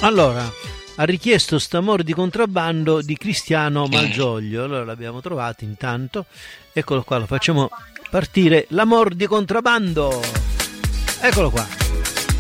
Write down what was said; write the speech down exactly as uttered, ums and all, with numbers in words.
Allora, ha richiesto st'amor di contrabbando di Cristiano Malgioglio. Allora l'abbiamo trovato intanto. Eccolo qua, lo facciamo partire. L'amor di contrabbando. Eccolo qua.